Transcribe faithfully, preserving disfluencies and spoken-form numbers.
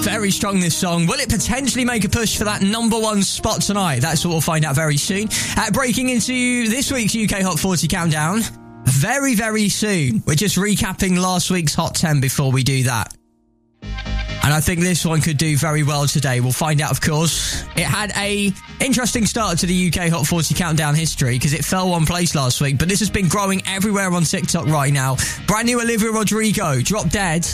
Very strong, this song. Will it potentially make a push for that number one spot tonight? That's what we'll find out very soon. Uh, breaking into this week's U K Hot forty Countdown very, very soon. We're just recapping last week's Hot ten before we do that. And I think this one could do very well today. We'll find out, of course. It had a interesting start to the U K Hot forty Countdown history because it fell one place last week, but this has been growing everywhere on TikTok right now. Brand new Olivia Rodrigo, Drop Dead.